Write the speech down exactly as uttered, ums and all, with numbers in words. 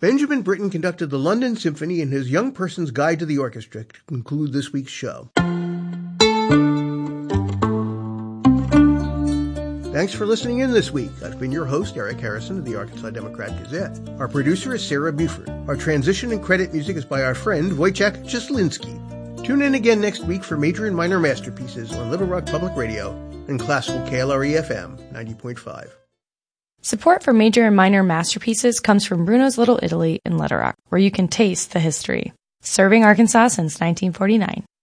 Benjamin Britten conducted the London Symphony in his Young Person's Guide to the Orchestra to conclude this week's show. Thanks for listening in this week. I've been your host, Eric Harrison of the Arkansas Democrat Gazette. Our producer is Sarah Buford. Our transition and credit music is by our friend Wojciech Czeslinski. Tune in again next week for Major and Minor Masterpieces on Little Rock Public Radio and classical K L R E F M ninety point five. Support for Major and Minor Masterpieces comes from Bruno's Little Italy in Little Rock, where you can taste the history. Serving Arkansas since nineteen forty-nine.